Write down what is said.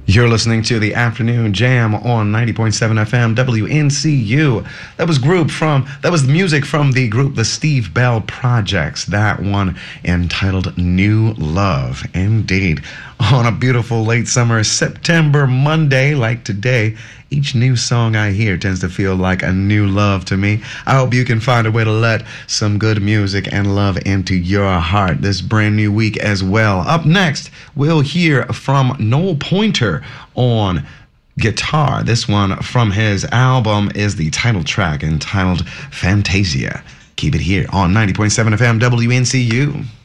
You're listening to the Afternoon Jam on 90.7 FM WNCU. That was music from the group The Steve Bell Projects. That one entitled New Love. Indeed. On a beautiful late summer September Monday like today, each new song I hear tends to feel like a new love to me. I hope you can find a way to let some good music and love into your heart this brand new week as well. Up next, we'll hear from Noel Pointer on guitar. This one from his album is the title track entitled Fantasia. Keep it here on 90.7 FM WNCU.